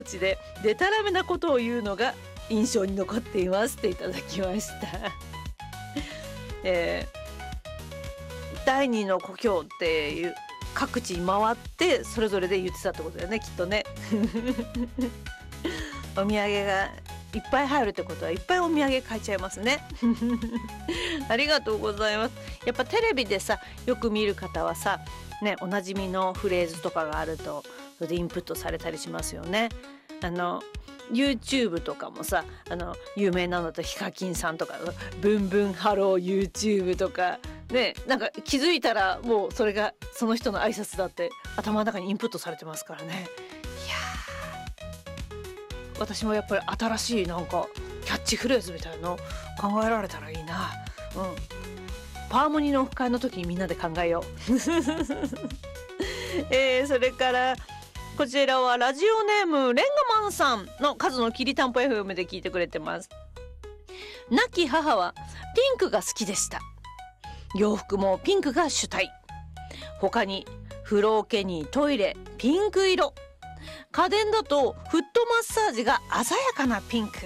ででたらめなことを言うのが印象に残っていますっていただきました。第二の故郷っていう各地に回ってそれぞれで言ってたってことだよね、きっとね。お土産がいっぱい入るってことはいっぱいお土産買えちゃいますね。ありがとうございます。やっぱテレビでさよく見る方はさね、おなじみのフレーズとかがあるとそれでインプットされたりしますよね。YouTube とかもさ有名なのだとヒカキンさんとかブンブンハロー YouTube とかね、なんか気づいたらもうそれがその人の挨拶だって頭の中にインプットされてますからね。いや私もやっぱり新しいなんかキャッチフレーズみたいなの考えられたらいいな。パーモニのオフ会の時にみんなで考えよう。それからこちらはラジオネームレンガマンさんの数のきりたんぽ FM で聞いてくれてます。亡き母はピンクが好きでした。洋服もピンクが主体。他に風呂桶にトイレピンク色。家電だとフットマッサージが鮮やかなピンク。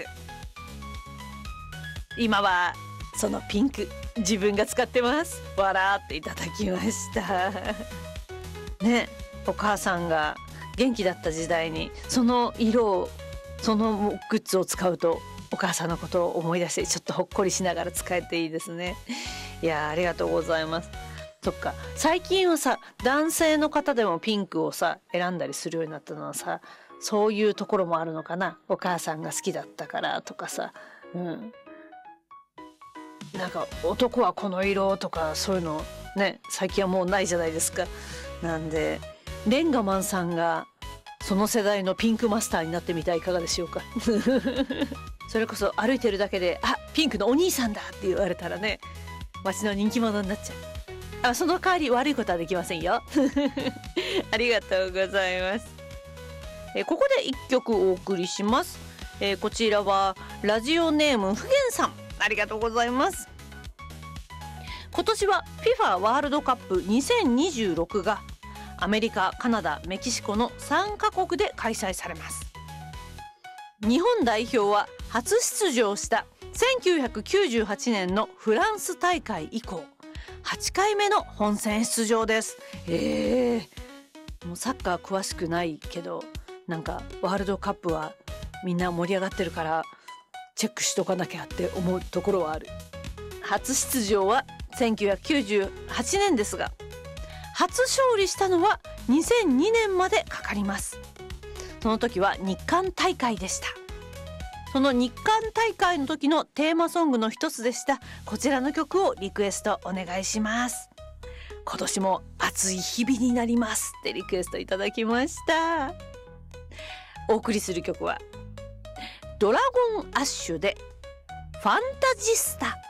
今はそのピンク自分が使ってます。笑っていただきましたね。お母さんが元気だった時代にその色をそのグッズを使うとお母さんのことを思い出してちょっとほっこりしながら使えていいですね。いやありがとうございます。そっか、最近はさ男性の方でもピンクをさ選んだりするようになったのはさそういうところもあるのかな。お母さんが好きだったからとかさ、なんか男はこの色とかそういうのね最近はもうないじゃないですか。なんでレンガマンさんがその世代のピンクマスターになってみてはいかがでしょうか。それこそ歩いてるだけでピンクのお兄さんだって言われたらね街の人気者になっちゃう。その代わり悪いことはできませんよ。ありがとうございます。ここで一曲お送りします。こちらはラジオネームふげんさん、ありがとうございます。今年は FIFA ワールドカップ2026がアメリカ、カナダ、メキシコの3カ国で開催されます。日本代表は初出場した1998年のフランス大会以降8回目の本戦出場です。もうサッカー詳しくないけどなんかワールドカップはみんな盛り上がってるからチェックしとかなきゃって思うところはある。初出場は1998年ですが初勝利したのは2002年までかかります。その時は日韓大会でした。その日韓大会の時のテーマソングの一つでしたこちらの曲をリクエストお願いします。今年も暑い日々になりますってリクエストいただきました。お送りする曲はドラゴンアッシュでファンタジスタ。